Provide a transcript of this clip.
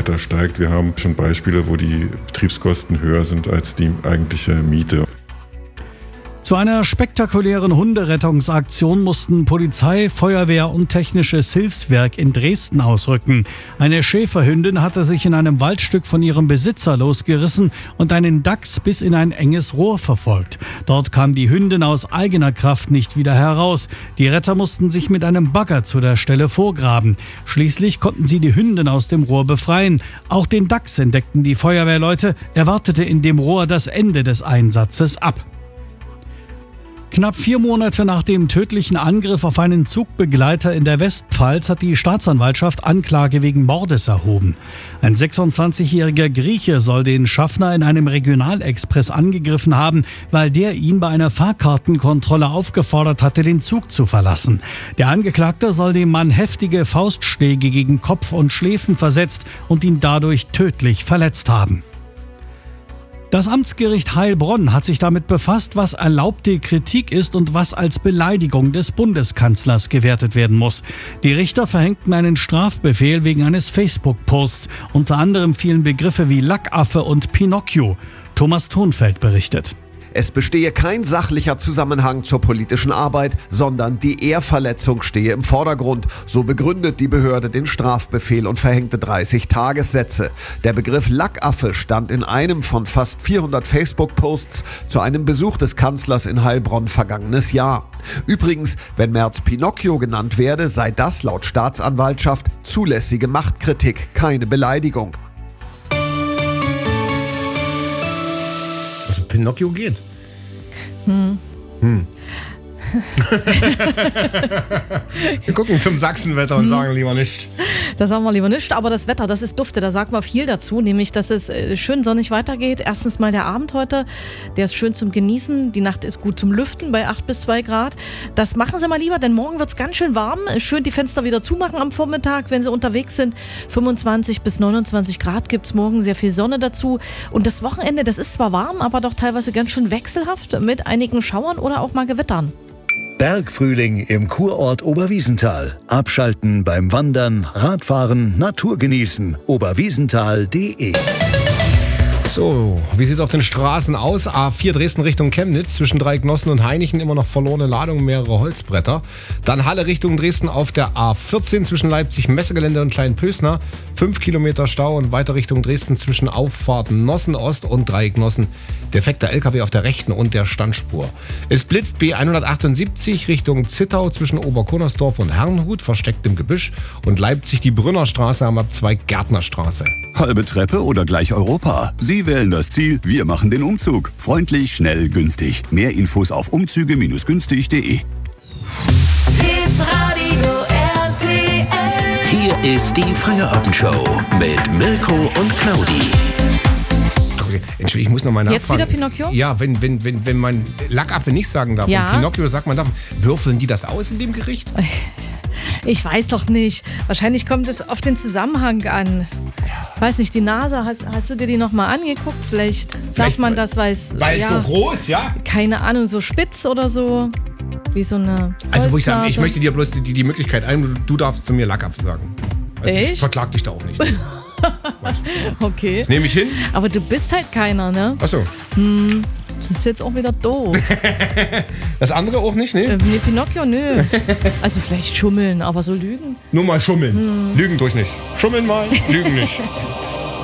weiter steigt. Wir haben schon Beispiele, wo die Betriebskosten höher sind als die eigentliche Miete. Zu einer spektakulären Hunderettungsaktion mussten Polizei, Feuerwehr und technisches Hilfswerk in Dresden ausrücken. Eine Schäferhündin hatte sich in einem Waldstück von ihrem Besitzer losgerissen und einen Dachs bis in ein enges Rohr verfolgt. Dort kam die Hündin aus eigener Kraft nicht wieder heraus. Die Retter mussten sich mit einem Bagger zu der Stelle vorgraben. Schließlich konnten sie die Hündin aus dem Rohr befreien. Auch den Dachs entdeckten die Feuerwehrleute. Er wartete in dem Rohr das Ende des Einsatzes ab. Knapp 4 Monate nach dem tödlichen Angriff auf einen Zugbegleiter in der Westpfalz hat die Staatsanwaltschaft Anklage wegen Mordes erhoben. Ein 26-jähriger Grieche soll den Schaffner in einem Regionalexpress angegriffen haben, weil der ihn bei einer Fahrkartenkontrolle aufgefordert hatte, den Zug zu verlassen. Der Angeklagte soll dem Mann heftige Faustschläge gegen Kopf und Schläfen versetzt und ihn dadurch tödlich verletzt haben. Das Amtsgericht Heilbronn hat sich damit befasst, was erlaubte Kritik ist und was als Beleidigung des Bundeskanzlers gewertet werden muss. Die Richter verhängten einen Strafbefehl wegen eines Facebook-Posts. Unter anderem fielen Begriffe wie Lackaffe und Pinocchio. Thomas Thonfeld berichtet. Es bestehe kein sachlicher Zusammenhang zur politischen Arbeit, sondern die Ehrverletzung stehe im Vordergrund. So begründet die Behörde den Strafbefehl und verhängte 30 Tagessätze. Der Begriff Lackaffe stand in einem von fast 400 Facebook-Posts zu einem Besuch des Kanzlers in Heilbronn vergangenes Jahr. Übrigens, wenn Merz Pinocchio genannt werde, sei das laut Staatsanwaltschaft zulässige Machtkritik, keine Beleidigung. Also Pinocchio geht. Wir gucken zum Sachsenwetter und sagen lieber nicht. Da sagen wir lieber nicht, aber das Wetter, das ist dufte, da sagt man viel dazu, nämlich, dass es schön sonnig weitergeht. Erstens mal der Abend heute, der ist schön zum Genießen, die Nacht ist gut zum Lüften bei 8 bis 2 Grad. Das machen Sie mal lieber, denn morgen wird es ganz schön warm. Schön die Fenster wieder zumachen am Vormittag, wenn Sie unterwegs sind. 25 bis 29 Grad gibt es morgen, sehr viel Sonne dazu. Und das Wochenende, das ist zwar warm, aber doch teilweise ganz schön wechselhaft mit einigen Schauern oder auch mal Gewittern. Bergfrühling im Kurort Oberwiesenthal. Abschalten beim Wandern, Radfahren, Natur genießen. oberwiesenthal.de. So, wie sieht es auf den Straßen aus? A4 Dresden Richtung Chemnitz, zwischen Dreiecknossen und Hainichen immer noch verlorene Ladung, mehrere Holzbretter. Dann Halle Richtung Dresden auf der A14 zwischen Leipzig Messegelände und Kleinpösner, 5 Kilometer Stau und weiter Richtung Dresden zwischen Auffahrt Nossen Ost und Dreiecknossen. Defekter LKW auf der rechten und der Standspur. Es blitzt B178 Richtung Zittau zwischen Oberkonnersdorf und Herrnhut, versteckt im Gebüsch, und Leipzig die Brünnerstraße am Abzweig Gärtnerstraße. Halbe Treppe oder gleich Europa? Sie wählen das Ziel, wir machen den Umzug. Freundlich, schnell, günstig. Mehr Infos auf umzüge-günstig.de. Hier ist die Feierabendshow mit Mirko und Claudi. Entschuldigung, ich muss noch mal nachfragen. Jetzt wieder Pinocchio? Ja, wenn man Lackaffe nicht sagen darf und Pinocchio sagt man darf, würfeln die das aus in dem Gericht? Ich weiß doch nicht. Wahrscheinlich kommt es auf den Zusammenhang an. Ich weiß nicht, die Nase, hast du dir die nochmal angeguckt? Vielleicht sagt man das, weil es so groß, ja? Keine Ahnung, so spitz oder so. Wie so eine Also wo ich sage, ich möchte dir bloß die Möglichkeit ein, du darfst zu mir Lackaffe sagen. Also ich verklag dich da auch nicht. Okay. Das nehme ich hin. Aber du bist halt keiner, ne? Achso. Das ist jetzt auch wieder doof. Das andere auch nicht, ne? Nee, Pinocchio, nö. Also vielleicht schummeln, aber so lügen. Nur mal schummeln. Lügen durch nicht. Schummeln mal, lügen nicht.